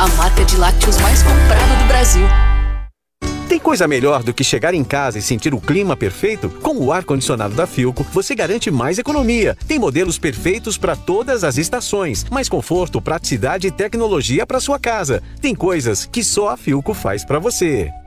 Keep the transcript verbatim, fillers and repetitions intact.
a marca de lácteos mais comprada do Brasil. Tem coisa melhor do que chegar em casa e sentir o clima perfeito? Com o ar-condicionado da Philco, você garante mais economia. Tem modelos perfeitos para todas as estações, mais conforto, praticidade e tecnologia para sua casa. Tem coisas que só a Philco faz para você.